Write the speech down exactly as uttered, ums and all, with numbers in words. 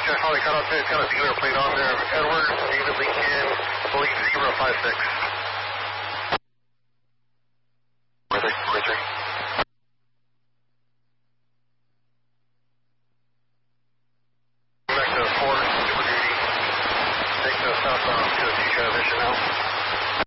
Jeff Holly cut off, it's got a dealer plate on there. Edward, David Lincoln, police zero five six. Weather, weather. Back to four, super duty. Take the southbound to the transition now.